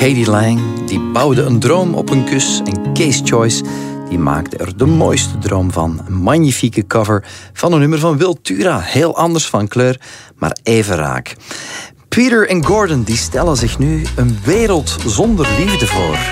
Katie Lang die bouwde een droom op een kus en Case Choice die maakte er de mooiste droom van. Een magnifieke cover van een nummer van Wiltura. Heel anders van kleur, maar even raak. Peter en Gordon die stellen zich nu een wereld zonder liefde voor.